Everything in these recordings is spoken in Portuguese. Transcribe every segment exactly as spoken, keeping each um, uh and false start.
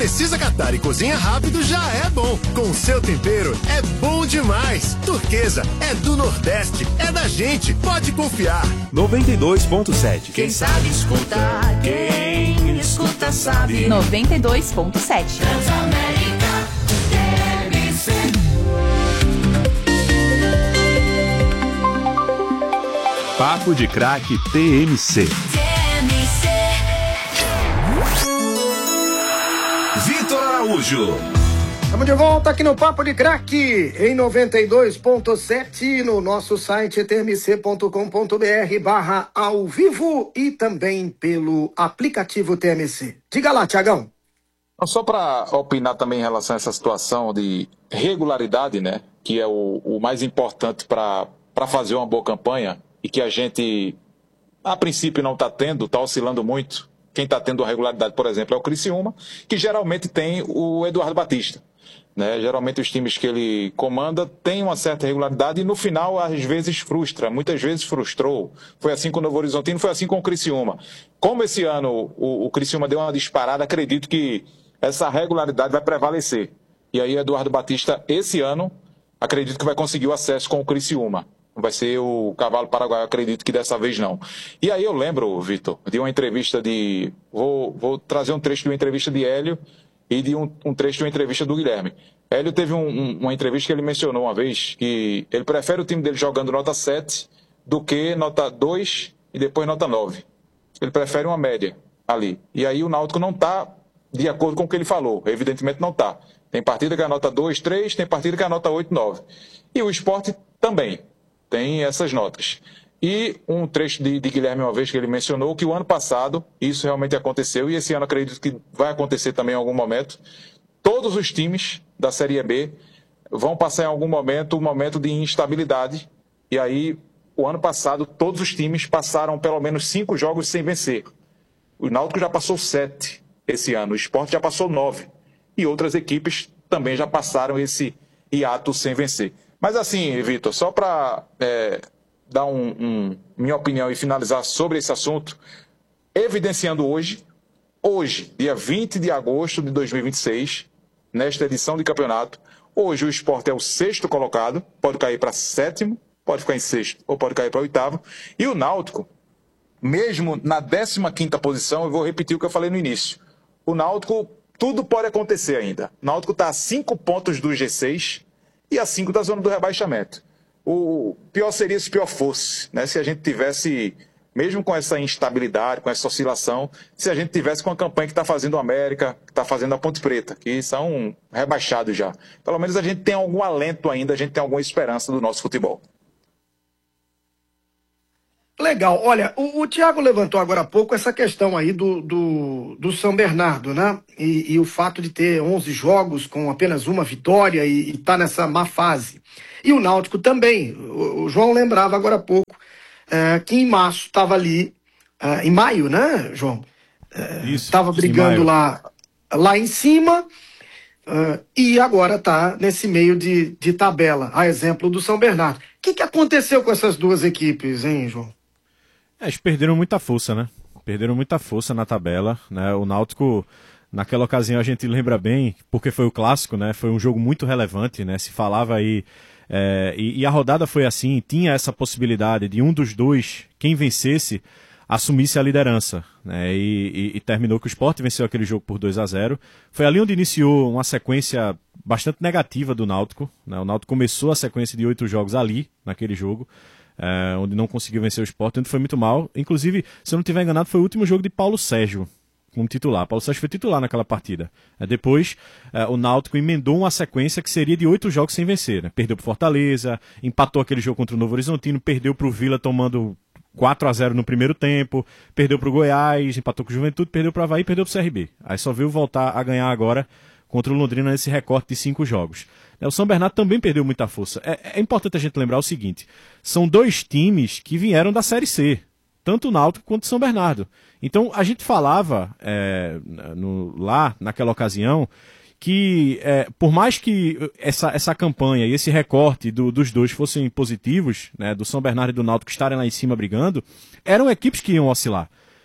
precisa catar e cozinha rápido já é bom. Com o seu tempero é bom demais. Turquesa é do Nordeste, é da gente, pode confiar. noventa e dois ponto sete. Quem sabe escutar, quem escuta sabe. noventa e dois ponto sete. Transamérica T M C. Papo de Craque T M C. Vitor Araújo. Estamos de volta aqui no Papo de Craque, em noventa e dois ponto sete, no nosso site t m c ponto com ponto b r barra ao vivo e também pelo aplicativo T M C. Diga lá, Tiagão. Só para opinar também em relação a essa situação de regularidade, né, que é o, o mais importante para fazer uma boa campanha e que a gente, a princípio, não está tendo, está oscilando muito. Quem está tendo a regularidade, por exemplo, é o Criciúma, que geralmente tem o Eduardo Batista. Né? Geralmente os times que ele comanda têm uma certa regularidade e no final às vezes frustra, muitas vezes frustrou. Foi assim com o Novo Horizontino, foi assim com o Criciúma. Como esse ano o, o Criciúma deu uma disparada, acredito que essa regularidade vai prevalecer. E aí Eduardo Batista, esse ano, acredito que vai conseguir o acesso com o Criciúma. Vai ser o cavalo paraguaio, acredito que dessa vez não. E aí eu lembro, Vitor, de uma entrevista de... Vou, vou trazer um trecho de uma entrevista de Hélio e de um, um trecho de uma entrevista do Guilherme. Hélio teve um, um, uma entrevista que ele mencionou uma vez que ele prefere o time dele jogando nota sete do que nota dois e depois nota nove. Ele prefere uma média ali. E aí o Náutico não está de acordo com o que ele falou. Evidentemente não está. Tem partida que é nota dois, três, tem partida que é nota oito, nove. E o Sport também tem essas notas. E um trecho de, de Guilherme uma vez que ele mencionou que o ano passado isso realmente aconteceu e esse ano acredito que vai acontecer também em algum momento. Todos os times da Série B vão passar em algum momento um momento de instabilidade e aí o ano passado todos os times passaram pelo menos cinco jogos sem vencer. O Náutico já passou sete esse ano, o Sport já passou nove e outras equipes também já passaram esse hiato sem vencer. Mas assim, Vitor, só para é, dar um, um, minha opinião e finalizar sobre esse assunto, evidenciando hoje, hoje, dia vinte de agosto de dois mil e vinte e seis, nesta edição de campeonato, hoje o Sport é o sexto colocado, pode cair para sétimo, pode ficar em sexto ou pode cair para oitavo, e o Náutico, mesmo na décima quinta posição, eu vou repetir o que eu falei no início, o Náutico, tudo pode acontecer ainda. O Náutico está a cinco pontos do G seis, e a cinco da zona do rebaixamento. O pior seria se pior fosse, né? Se a gente tivesse, mesmo com essa instabilidade, com essa oscilação, se a gente tivesse com a campanha que está fazendo o América, que está fazendo a Ponte Preta, que são rebaixados já. Pelo menos a gente tem algum alento ainda, a gente tem alguma esperança do nosso futebol. Legal. Olha, o, o Thiago levantou agora há pouco essa questão aí do, do, do São Bernardo, né? E, e o fato de ter onze jogos com apenas uma vitória e estar tá nessa má fase. E o Náutico também. O, o João lembrava agora há pouco é, que em março estava ali, é, em maio, né, João? É, isso. Estava brigando lá, lá em cima é, e agora está nesse meio de, de tabela, a exemplo do São Bernardo. O que, que aconteceu com essas duas equipes, hein, João? É, eles perderam muita força, né? Perderam muita força na tabela, né? O Náutico, naquela ocasião, a gente lembra bem, porque foi o clássico, né? Foi um jogo muito relevante, né? Se falava aí... É, e, e a rodada foi assim, tinha essa possibilidade de um dos dois, quem vencesse, assumisse a liderança, né? E, e, e terminou que o Sport venceu aquele jogo por dois a zero. Foi ali onde iniciou uma sequência bastante negativa do Náutico, né? O Náutico começou a sequência de oito jogos ali, naquele jogo, É, onde não conseguiu vencer o Sport, onde foi muito mal. Inclusive, se eu não estiver enganado, foi o último jogo de Paulo Sérgio como titular. Paulo Sérgio foi titular naquela partida. É, depois, é, o Náutico emendou uma sequência que seria de oito jogos sem vencer, né? Perdeu para Fortaleza, empatou aquele jogo contra o Novo Horizontino, perdeu para o Vila tomando quatro a zero no primeiro tempo, perdeu para o Goiás, empatou com o Juventude, perdeu para o Avaí e perdeu para o C R B. Aí só veio voltar a ganhar agora contra o Londrina nesse recorte de cinco jogos. O São Bernardo também perdeu muita força. É, é importante a gente lembrar o seguinte, são dois times que vieram da Série C, tanto o Náutico quanto o São Bernardo. Então a gente falava é, no, lá, naquela ocasião, que é, por mais que essa, essa campanha e esse recorte do, dos dois fossem positivos, né, do São Bernardo e do Náutico estarem lá em cima brigando, eram equipes que iam oscilar.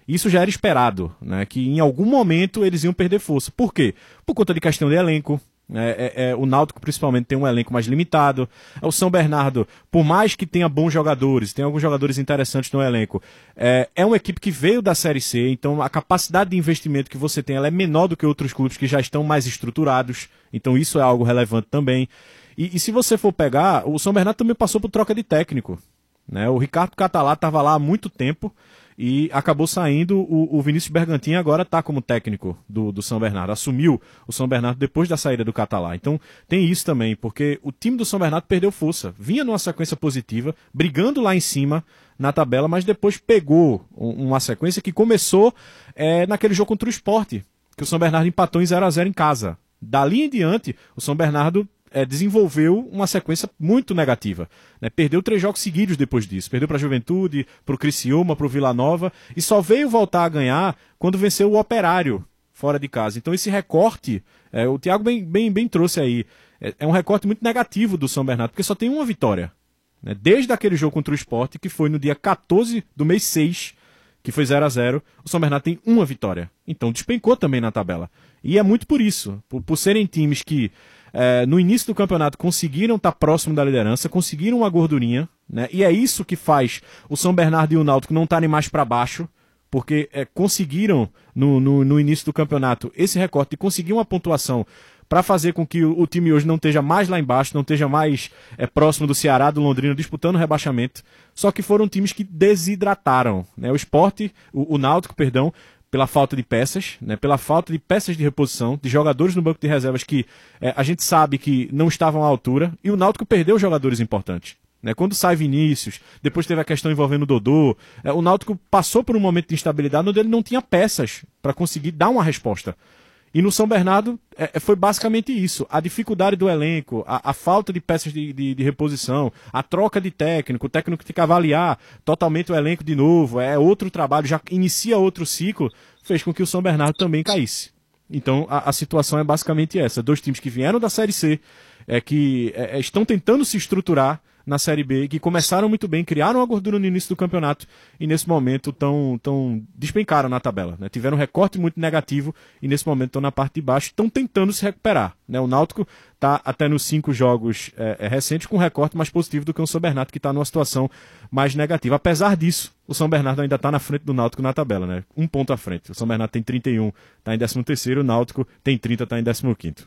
Isso já era esperado, né? Que em algum momento eles iam perder força. Por quê? Por conta de questão de elenco. É, é, é, o Náutico principalmente tem um elenco mais limitado. O São Bernardo, por mais que tenha bons jogadores, tem alguns jogadores interessantes no elenco, é, é uma equipe que veio da Série C, então a capacidade de investimento que você tem ela é menor do que outros clubes que já estão mais estruturados, então isso é algo relevante também. E, e se você for pegar, o São Bernardo também passou por troca de técnico, né? O Ricardo Catalá estava lá há muito tempo e acabou saindo. O, o Vinícius Bergantin agora está como técnico do, do São Bernardo, assumiu o São Bernardo depois da saída do Catalá. Então tem isso também, porque o time do São Bernardo perdeu força, vinha numa sequência positiva, brigando lá em cima na tabela, mas depois pegou uma sequência que começou é, naquele jogo contra o Sport, que o São Bernardo empatou em zero a zero em casa. Dali em diante, o São Bernardo É, desenvolveu uma sequência muito negativa, né? Perdeu três jogos seguidos depois disso, perdeu para a Juventude, para o Criciúma, para o Vila Nova, e só veio voltar a ganhar quando venceu o Operário fora de casa. Então esse recorte, é, o Thiago bem, bem, bem trouxe aí, é, é um recorte muito negativo do São Bernardo, porque só tem uma vitória, né? Desde aquele jogo contra o Sport, que foi no dia quatorze do mês seis, que foi zero a zero, o São Bernardo tem uma vitória, então despencou também na tabela, e é muito por isso, por, por serem times que É, no início do campeonato conseguiram estar próximo da liderança, conseguiram uma gordurinha, né? E é isso que faz o São Bernardo e o Náutico não estarem mais para baixo, porque é, conseguiram no, no, no início do campeonato esse recorte de conseguir uma pontuação para fazer com que o, o time hoje não esteja mais lá embaixo, não esteja mais é, próximo do Ceará, do Londrina, disputando o rebaixamento. Só que foram times que desidrataram, né? O Sport, o, o Náutico, perdão, pela falta de peças, né, pela falta de peças de reposição, de jogadores no banco de reservas que é, a gente sabe que não estavam à altura, e o Náutico perdeu jogadores importantes. Né, quando sai Vinícius, depois teve a questão envolvendo o Dodô, é, o Náutico passou por um momento de instabilidade onde ele não tinha peças para conseguir dar uma resposta. E no São Bernardo é, foi basicamente isso, a dificuldade do elenco, a, a falta de peças de, de, de reposição, a troca de técnico, o técnico tem que avaliar totalmente o elenco de novo, é outro trabalho, já inicia outro ciclo, fez com que o São Bernardo também caísse. Então a, a situação é basicamente essa, dois times que vieram da Série C, é, que é, estão tentando se estruturar na Série B, que começaram muito bem, criaram uma gordura no início do campeonato e nesse momento tão, tão despencaram na tabela, né? Tiveram um recorte muito negativo e nesse momento estão na parte de baixo, estão tentando se recuperar, né? O Náutico está até nos cinco jogos é, é, recentes com um recorte mais positivo do que o São Bernardo, que está numa situação mais negativa. Apesar disso, o São Bernardo ainda está na frente do Náutico na tabela, né? Um ponto à frente. O São Bernardo tem trinta e um, está em décimo terceiro, o Náutico tem trinta, está em décimo quinto.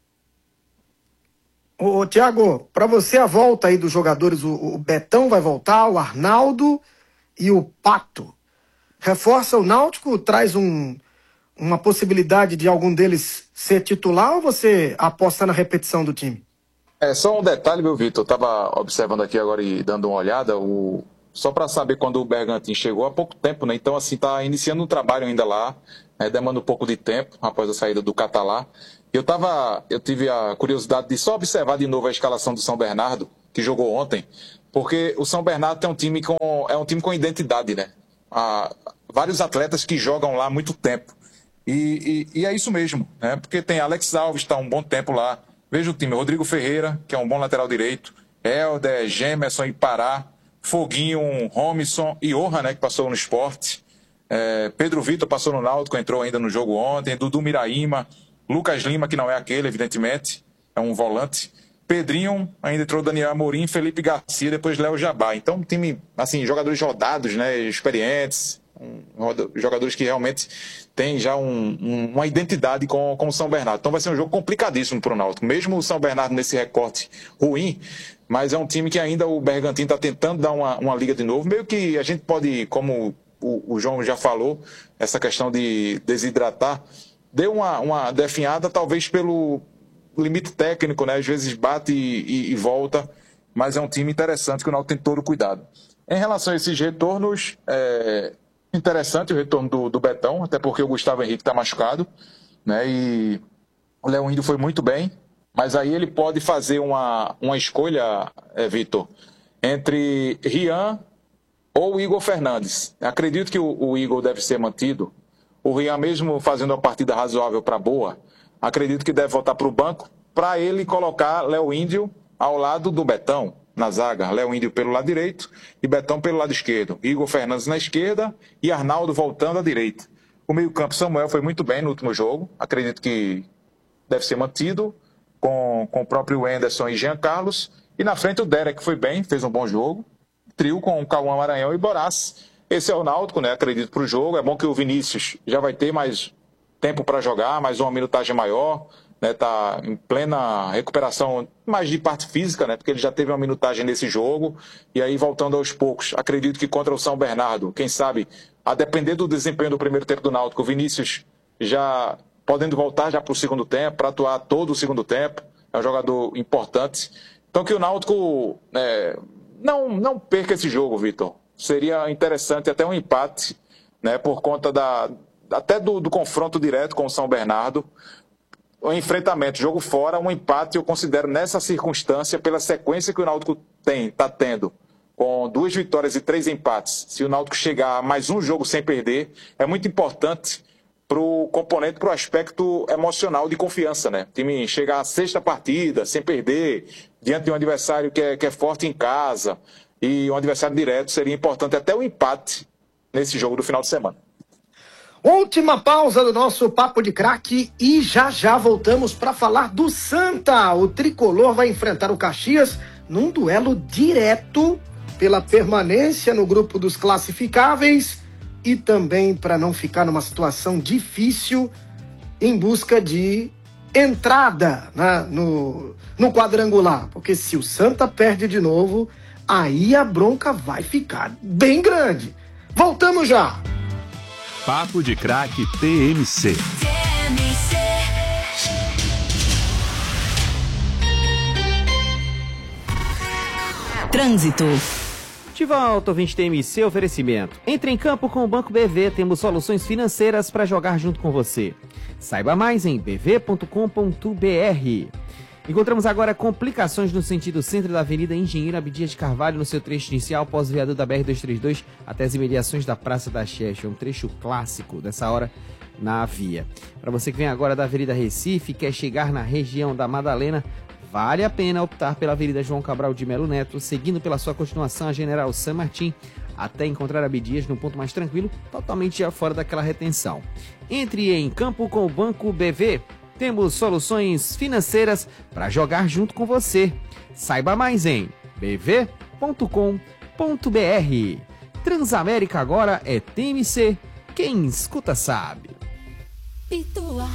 Ô, ô Thiago, para você a volta aí dos jogadores, o, o Betão vai voltar, o Arnaldo e o Pato. Reforça o Náutico, traz um, uma possibilidade de algum deles ser titular ou você aposta na repetição do time? É, só um detalhe, meu Vitor, eu estava observando aqui agora e dando uma olhada, o... só para saber quando o Bergantin chegou há pouco tempo, né? Então, assim, está iniciando um trabalho ainda lá, né? Demanda um pouco de tempo após a saída do Catalá. Eu, tava, eu tive a curiosidade de só observar de novo a escalação do São Bernardo, que jogou ontem, porque o São Bernardo tem um time com, é um time com identidade, né? Há vários atletas que jogam lá há muito tempo. E, e, e é isso mesmo, né? Porque tem Alex Alves, está um bom tempo lá. Veja o time, Rodrigo Ferreira, que é um bom lateral direito, Helder, Gemerson e Pará, Foguinho, Romisson e Orra, né, que passou no Sport. É, Pedro Vitor passou no Náutico, entrou ainda no jogo ontem. Dudu Miraíma, Lucas Lima, que não é aquele, evidentemente, é um volante. Pedrinho, ainda entrou Daniel Amorim, Felipe Garcia, depois Léo Jabá. Então, um time, assim, jogadores rodados, né, experientes, um, jogadores que realmente têm já um, um, uma identidade com, com o São Bernardo. Então vai ser um jogo complicadíssimo para o Náutico. Mesmo o São Bernardo nesse recorte ruim, mas é um time que ainda o Bergantin está tentando dar uma, uma liga de novo. Meio que a gente pode, como o, o João já falou, essa questão de desidratar, deu uma, uma definhada, talvez pelo limite técnico, né? Às vezes bate e, e, e volta, mas é um time interessante que o Náutico tem todo o cuidado. Em relação a esses retornos, é interessante o retorno do, do Betão, até porque o Gustavo Henrique está machucado, né? E o Léo Índio foi muito bem, mas aí ele pode fazer uma, uma escolha, é, Vitor, entre Rian ou Igor Fernandes. Acredito que o, o Igor deve ser mantido. O Rian, mesmo fazendo uma partida razoável para boa, acredito que deve voltar para o banco para ele colocar Léo Índio ao lado do Betão. na zaga, Léo Índio pelo lado direito e Betão pelo lado esquerdo. Igor Fernandes na esquerda e Arnaldo voltando à direita. O meio-campo Samuel foi muito bem no último jogo, acredito que deve ser mantido, com, com o próprio Anderson e Jean Carlos. E na frente o Derek foi bem, fez um bom jogo. Trio com Cauã Maranhão e Borás. Esse é o Náutico, né? Acredito para o jogo. É bom que o Vinícius já vai ter mais tempo para jogar, mais uma minutagem maior. Né, tá em plena recuperação, mais de parte física, né, porque ele já teve uma minutagem nesse jogo, e aí voltando aos poucos, acredito que contra o São Bernardo, quem sabe, a depender do desempenho do primeiro tempo do Náutico, o Vinícius já podendo voltar já para o segundo tempo, para atuar todo o segundo tempo, é um jogador importante, então que o Náutico é, não, não perca esse jogo, Vitor, seria interessante até um empate, né, por conta da, até do, do confronto direto com o São Bernardo. O enfrentamento, jogo fora, um empate eu considero nessa circunstância, pela sequência que o Náutico tem, está tendo, com duas vitórias e três empates. Se o Náutico chegar a mais um jogo sem perder, é muito importante para o componente, para o aspecto emocional de confiança, né? O time chegar à sexta partida sem perder, diante de um adversário que é, que é forte em casa, e um adversário direto, seria importante até o empate nesse jogo do final de semana. Última pausa do nosso Papo de Craque e já já voltamos para falar do Santa. O tricolor vai enfrentar o Caxias num duelo direto pela permanência no grupo dos classificáveis e também para não ficar numa situação difícil em busca de entrada, né, no, no quadrangular. Porque se o Santa perde de novo, aí a bronca vai ficar bem grande. Voltamos já! Papo de Craque T M C. Trânsito. De volta, ouvinte T M C, oferecimento. Entre em campo com o Banco B V, temos soluções financeiras para jogar junto com você. Saiba mais em b v ponto com ponto b r. Encontramos agora complicações no sentido centro da Avenida Engenheiro Abdias de Carvalho, no seu trecho inicial, pós-viaduto da B R duzentos e trinta e dois, até as imediações da Praça da Cheche. É um trecho clássico dessa hora na via. Para você que vem agora da Avenida Recife e quer chegar na região da Madalena, vale a pena optar pela Avenida João Cabral de Melo Neto, seguindo pela sua continuação a General San Martín, até encontrar Abdias num ponto mais tranquilo, totalmente já fora daquela retenção. Entre em campo com o Banco B V. Temos soluções financeiras para jogar junto com você. Saiba mais em b v ponto com ponto b r. Transamérica agora é T M C. Quem escuta sabe. Pitua.